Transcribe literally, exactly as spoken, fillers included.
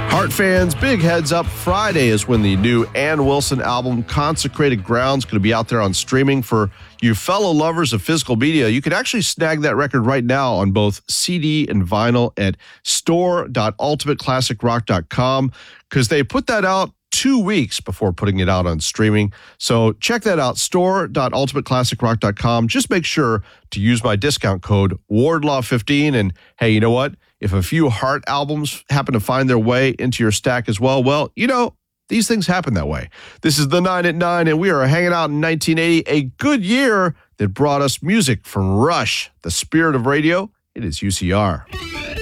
Heart fans, big heads up. Friday is when the new Ann Wilson album, Consecrated Ground, is going to be out there on streaming. For you fellow lovers of physical media, you can actually snag that record right now on both C D and vinyl at store dot ultimate classic rock dot com because they put that out two weeks before putting it out on streaming. So check that out, store dot ultimate classic rock dot com. Just make sure to use my discount code Wardlaw fifteen. And hey, you know what? If a few Heart albums happen to find their way into your stack as well, well, you know, these things happen that way. This is The Nine at Nine, and we are hanging out in nineteen eighty, a good year that brought us music from Rush, the spirit of radio. It is U C R.